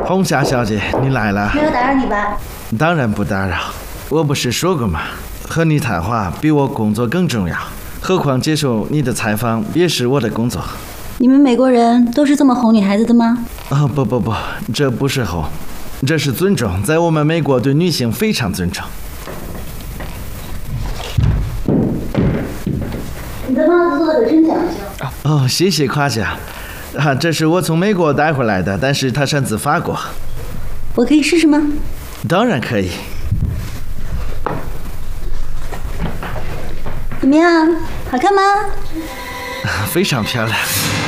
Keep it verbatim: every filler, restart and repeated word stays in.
红霞小姐，你来了。 没有打扰你吧？ 当然不打扰，我不是说过吗？和你谈话比我工作更重要，何况接受你的采访也是我的工作。 你们美国人都是这么哄女孩子的吗？ 啊、哦，不不不，这不是哄，这是尊重，在我们美国对女性非常尊重。 你的帽子做的真讲究。 哦，谢谢夸奖。啊，这是我从美国带回来的，但是它产自法国。 我可以试试吗？ 当然可以。 怎么样，好看吗？ 非常漂亮。